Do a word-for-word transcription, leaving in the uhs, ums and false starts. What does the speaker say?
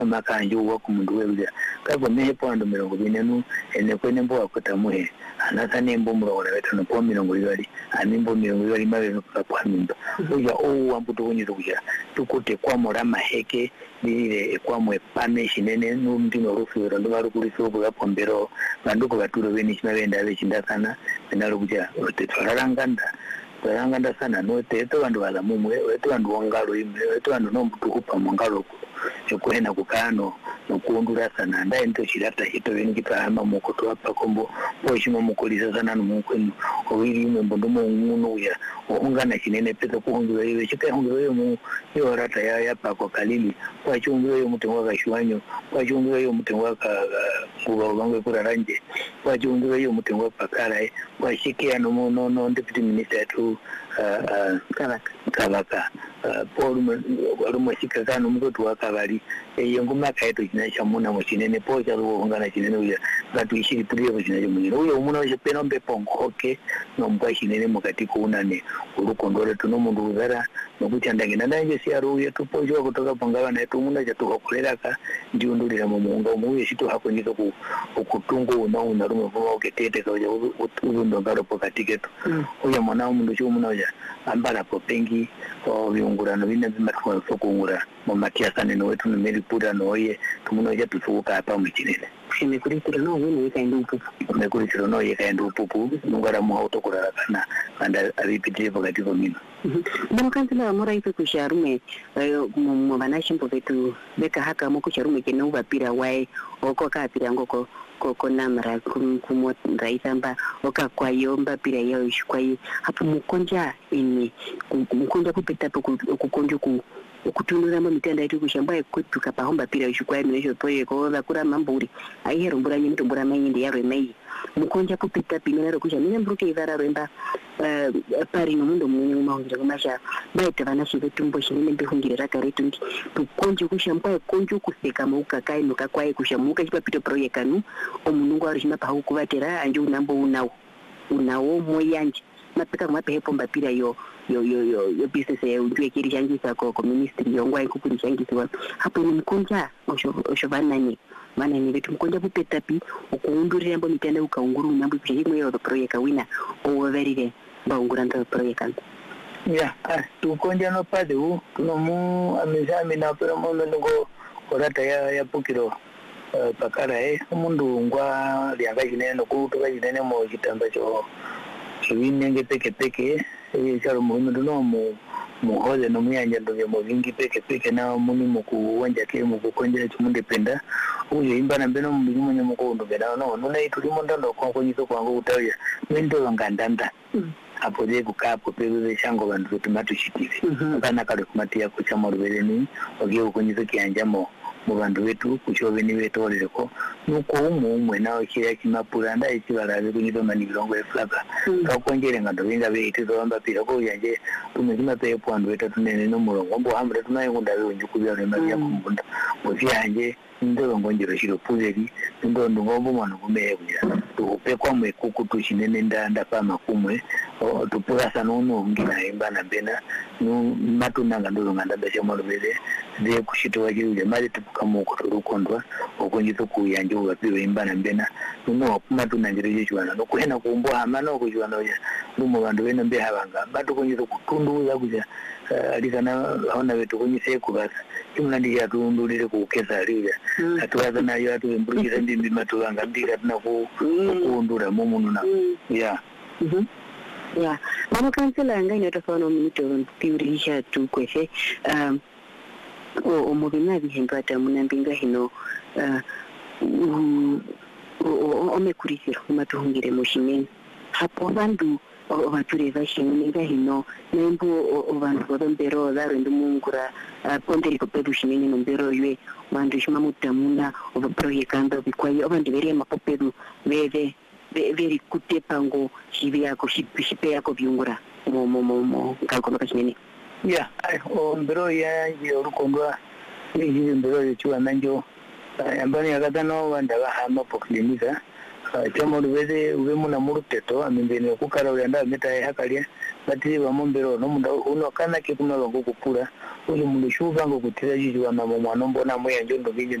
makanje wako mundu webuja kabo mehe pondo mirongo binenu ene kwene mbo akota muhe anasa nembo murongo na betano po mirongo ibali animbo mirongo ibali mabe kwa mimba uja o ambuto kunyizo kuja tukote kwa morama heke bile kwa mwe pame shinene numdino rufu ndo barukuri sobo gapombero banduko baturo beni chimabenda bechinda sana benalo kuja tetwararanganda twaranganda sana no teto bandu bala mumwe wetu bandu wangalo imwe wetu bandu no mtukupa mwangalo yokuhena kukano nokundura sana ndaye nto chirata hito beni kitahama mukoto hapa kombo poshimo mukolisa sana numukwenu owiri imwe mbondo mungu ya ungana kinene pesa kuhungura iwe chika hungura yo mu yo rata ya yapa kwa kalili kwa chungura yo mutenwa ka shwanyo kwa chungura yo mutenwa ka kuba bangwe kura ranje kwa chungura yo mutenwa pakara kwa shikia no no no deputy minister tu kabaka kabaka Paul warumo shika kana mukoto wakabali yengo makaito kinasha muna mushinene pocha ro ungana kinene uya gatu ishiri puriyo kinaje muniro uyo umuna we peno mbe pongo okay no mbwa kinene mukati kuunane urukondore tuno mundu uzara nokuchandangina nanje siaro uye tupojo kutoka pangaba na tumuna cha tukakuleraka ndio ndurira mu munga umuye shito hako ngizo ku okutungo una una rumo kwa oketete kaje ubundo ngaro pokati ketu uya mwana mundu cyo muna uya ambara popengi o biungurano bine bimatwa sokungura mu matiasane no wetu nemeri pura no ye tumuno ya tusuka hapa mchinene shime kuritira no wini yikaenda upupu mekuritira no yikaenda upupu ngara mu auto kurara kana anda abipitire pakati ko mino Bamakansila mora ife kusharume mu banashimbo betu beka haka mu kusharume kene ubapira wae oko kapira ngoko koko namara kumo raisamba oka kwayomba pira yao ishukwaye hapo mukonja ini mukonja kupita hapo kukonja ku ukutundura mu mitanda yetu kushamba kwetu kapahomba pira ishukwaye mnesho poye ko bakura mamburi ayero mbura nyimito mbura mayindi yaro meyi mukonja kupita pinero kusha mine mbruke ivara remba pari no mundo munye umahungira kumasha baite vanashi vetumbo shinene mbihungirira karetu ndi tukonje kushamba konje kuseka muka kai nuka kwaye kushamuka chipapito projectanu omunungu ari chima pahu kuvatera anje unambo unawo unawo moyanje mapeka mape hepo mbapira yo yo yo yo yo business ya unjwe kiri shangisa ko ko ministry yongwa ikukuni shangisiwa hapo ni mkonja osho osho vanani mana ni vitu mkonja kupeta pi ukuundurira mbo mitanda ukaunguru nambo chimwe yo project wina owerire baungura ndo project ya ah tukonja no pade u tunomu amezami na pero mo ngo orata ya ya pukiro pakara eh mundu ngwa lyanga jinene no kutoka jinene mo kitamba cho chibinenge peke peke charo muhimu no mu muhole no myanya ndo mu vingi peke peke na muni mu kuwanja ke mu kukonja chimunde penda uyo imbana mbeno mu bintu munye mu kondo bena no no na itulimo ndando kwa konyizo kwangu utawya mendo ngandanda hapo je kukapo pebe shango bantu tumatu shitivi kana kale kumatia kucha morubeleni ogiye konyizo kianjamo mu bantu betu kuchobe ni betu oleko nuko umu umwe nawo kire kimapura nda ikibarabe kunyizo mani birongo eflaka ka konjere ngando binga beite zomba pira ko yanje tumezima pe pwandu betu tunene no murongo mbo hamre tunayo kundabe unjukubya ne mabya kumbunda muzi yanje ndo ngonjero shiro puzeri ndo ndongombo mwana kumeye kugira tupe kwa mwe kukutu shinene ndanda pa makumwe tupura sana uno ngina imbana bena nu matunanga ndo nganda beshe molobele de kushito wajiuje mali tupuka muko turukondwa okonyizo kuyanje ubapiwe imbana bena nuno kuma tunanjire chwana no kuhena kumbwa hamano kujwana oya numo bandu bene mbe habanga batu konyizo kutunduza kuja alikana hona wetu konyise kubasa kimulandi ya tundulire kukeza liya atuwaza nayo atu mbrugira ndimbi matulanga ndika tuna ku kuundura mumunu na ya mhm ya mama kansela ngai no tofono mito piurisha tu kwese um o omubina bihemba ata munambinga hino o omekurisira kumatuhungire mushimene hapo bandu obatureva shimene hino nembo abantu bombero daro ndumungura ponderi ko pedu shimene nombero ywe bandu shima mutamuna oba projectando bikwaye abantu beri mapopedu beve veri kutepango shibi yako shipe yako biungura mo mo mo mo kalko bakashimene ya o mbero ya yo rukondwa ni mbero yo chwa nanjo ambani akatano wanda bahama poklinika chamo lweze ube muna muruteto amembene kukara uyanda meta hakalia batiri bamombero no munda uno kana ke kunalo ngokupura uyu mundu shuva ngokutira jiji wana mwana mbona moya njondo vinyo